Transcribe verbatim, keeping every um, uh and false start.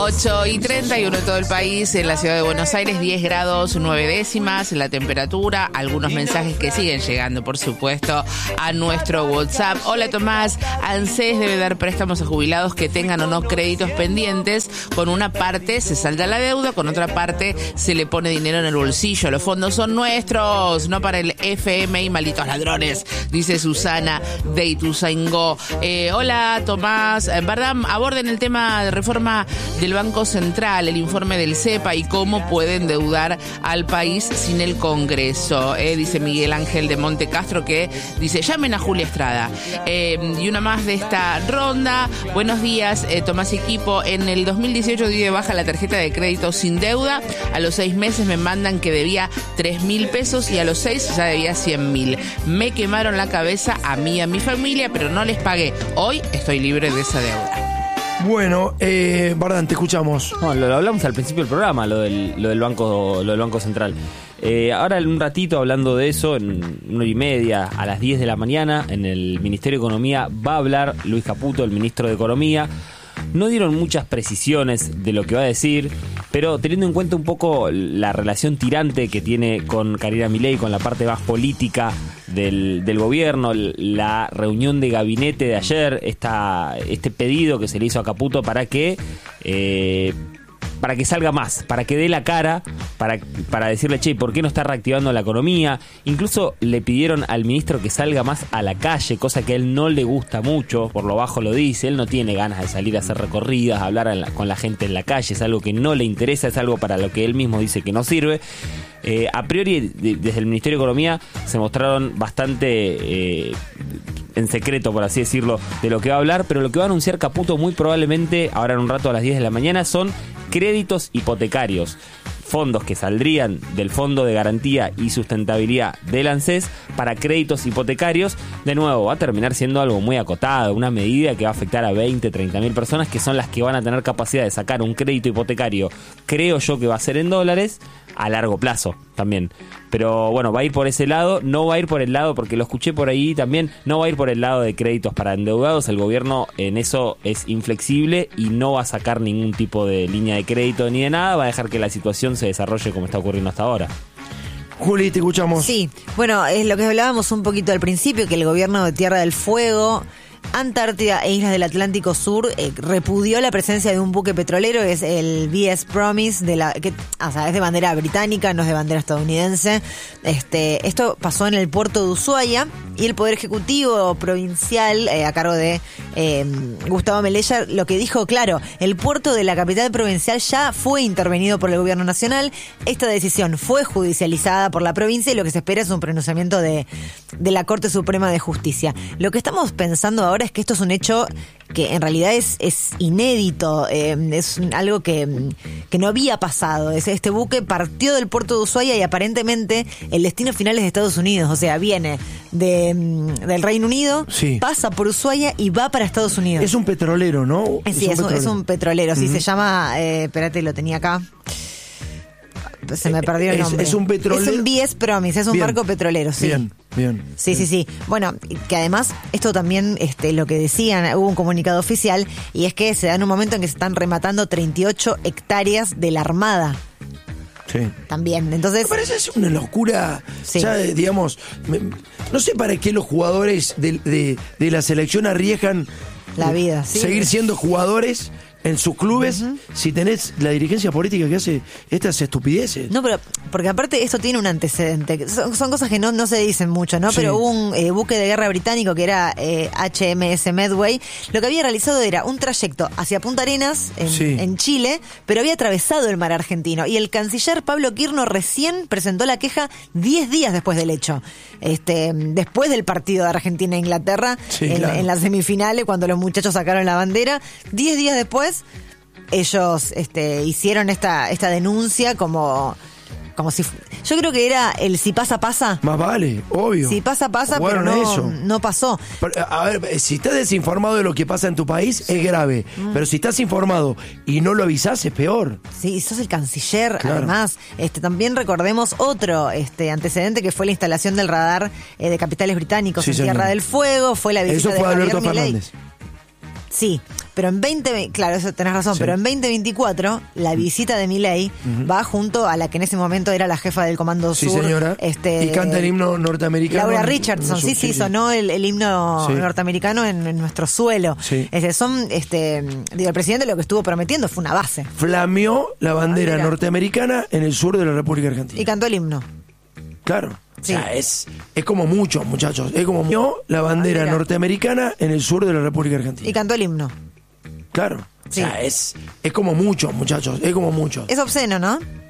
ocho y treinta y uno en todo el país, en la ciudad de Buenos Aires, diez grados, nueve décimas, la temperatura, algunos mensajes que siguen llegando, por supuesto, a nuestro WhatsApp. Hola Tomás, ANSES debe dar préstamos a jubilados que tengan o no créditos pendientes. Con una parte se salda la deuda, con otra parte se le pone dinero en el bolsillo. Los fondos son nuestros, no para el F M I, malditos ladrones, dice Susana de Ituzaingó. Eh, hola Tomás, ¿verdad? Aborden el tema de reforma del Banco Central, el informe del CEPA y cómo puede endeudar al país sin el Congreso. Eh, dice Miguel Ángel de Monte Castro, que dice, llamen a Julia Estrada. Eh, y una más de esta ronda. Buenos días, eh, Tomás y equipo. En el dos mil dieciocho di de baja la tarjeta de crédito sin deuda. A los seis meses me mandan que debía tres mil pesos y a los seis ya debía cien mil. Me quemaron la cabeza a mí y a mi familia, pero no les pagué. Hoy estoy libre de esa deuda. Bueno, eh, Bardán, te escuchamos. No, lo, lo hablamos al principio del programa, lo del, lo del banco, lo del Banco Central. Eh, ahora en un ratito, hablando de eso, en una hora y media, a las diez de la mañana, en el Ministerio de Economía va a hablar Luis Caputo, el ministro de Economía. No dieron muchas precisiones de lo que va a decir, pero teniendo en cuenta un poco la relación tirante que tiene con Karina Milei, con la parte más política del, del gobierno, la reunión de gabinete de ayer, esta, este pedido que se le hizo a Caputo para que... Eh, para que salga más, para que dé la cara, para, para decirle, che, ¿por qué no está reactivando la economía? Incluso le pidieron al ministro que salga más a la calle, cosa que a él no le gusta mucho, por lo bajo lo dice, él no tiene ganas de salir a hacer recorridas, a hablar la, con la gente en la calle, es algo que no le interesa, es algo para lo que él mismo dice que no sirve. Eh, a priori, de, desde el Ministerio de Economía se mostraron bastante... Eh, en secreto, por así decirlo, de lo que va a hablar, pero lo que va a anunciar Caputo muy probablemente, ahora en un rato a las diez de la mañana, son créditos hipotecarios. Fondos que saldrían del Fondo de Garantía y Sustentabilidad del ANSES para créditos hipotecarios. De nuevo, va a terminar siendo algo muy acotado, una medida que va a afectar a veinte, treinta mil personas, que son las que van a tener capacidad de sacar un crédito hipotecario, creo yo que va a ser en dólares, a largo plazo también. Pero bueno, va a ir por ese lado, no va a ir por el lado, porque lo escuché por ahí también, no va a ir por el lado de créditos para endeudados. El gobierno en eso es inflexible y no va a sacar ningún tipo de línea de crédito ni de nada, va a dejar que la situación se desarrolle como está ocurriendo hasta ahora. Juli, te escuchamos. Sí, bueno, es lo que hablábamos un poquito al principio, que el gobierno de Tierra del Fuego, Antártida e Islas del Atlántico Sur eh, repudió la presencia de un buque petrolero, es el V S Promise, de la, que, o sea, es de bandera británica, no es de bandera estadounidense. Este, esto pasó en el puerto de Ushuaia y el Poder Ejecutivo Provincial, eh, a cargo de eh, Gustavo Melella, lo que dijo, claro, el puerto de la capital provincial ya fue intervenido por el gobierno nacional. Esta decisión fue judicializada por la provincia y lo que se espera es un pronunciamiento de, de la Corte Suprema de Justicia. Lo que estamos pensando ahora es que esto es un hecho que en realidad es, es inédito, eh, es algo que, que no había pasado. Este buque partió del puerto de Ushuaia y aparentemente el destino final es de Estados Unidos, o sea, viene de, del Reino Unido, sí, pasa por Ushuaia y va para Estados Unidos. Es un petrolero, ¿no? Eh, sí, es un, es un petrolero, sí, uh-huh. Se llama, eh, espérate, lo tenía acá. Se me perdió el nombre. Es, es un petrolero. Es un V S Promise, es un bien, barco petrolero, sí. Bien, bien. Sí, bien. sí, sí. Bueno, que además, esto también, este, lo que decían, hubo un comunicado oficial, y es que se da en un momento en que se están rematando treinta y ocho hectáreas de la Armada. Sí. También, entonces... Me parece es una locura, sí. Ya, digamos, me, no sé para qué los jugadores de, de, de la selección arriesgan la vida, sí. Seguir siendo jugadores en sus clubes, uh-huh, si tenés la dirigencia política que hace estas estupideces. No, pero porque aparte esto tiene un antecedente. Son, son cosas que no, no se dicen mucho, ¿no? Sí. Pero hubo un eh, buque de guerra británico que era eh, H M S Medway. Lo que había realizado era un trayecto hacia Punta Arenas, en, sí, en Chile, pero había atravesado el mar argentino. Y el canciller Pablo Quirno recién presentó la queja diez días después del hecho. Este, después del partido de Argentina e Inglaterra, sí, en, claro, en las semifinales, cuando los muchachos sacaron la bandera, diez días después ellos este, hicieron esta, esta denuncia como, como si... Yo creo que era el si pasa, pasa. Más vale, obvio. Si pasa, pasa, pero no, eso. no pasó. Pero, a ver, si estás desinformado de lo que pasa en tu país, es grave. Mm. Pero si estás informado y no lo avisás, es peor. Sí, sos el canciller, claro. Además. Este, también recordemos otro este, antecedente que fue la instalación del radar eh, de capitales británicos, sí, en señor, Tierra del Fuego. Fue la visita Eso fue de Alberto Javier Milei. Fernández. Sí, Pero en veinte, claro, eso tenés razón, Sí. pero en veinte veinticuatro la visita de Milei va junto a la que en ese momento era la jefa del Comando Sí, Sur. señora. Este, y canta el himno norteamericano. Laura en- Richardson, en sí, su- sí, sonó el, el himno Sí. norteamericano en, en nuestro suelo. Sí. Este, son, este, digo, el presidente lo que estuvo prometiendo fue una base. Flameó la bandera bandera. norteamericana en el sur de la República Argentina. Y cantó el himno. Claro. Sí. O sea, es, es como mucho, muchachos. Es como flameó la bandera bandera. norteamericana en el sur de la República Argentina. Y cantó el himno. Claro. Sí. O sea, es, es como mucho, muchachos. Es como mucho. Es obsceno, ¿no?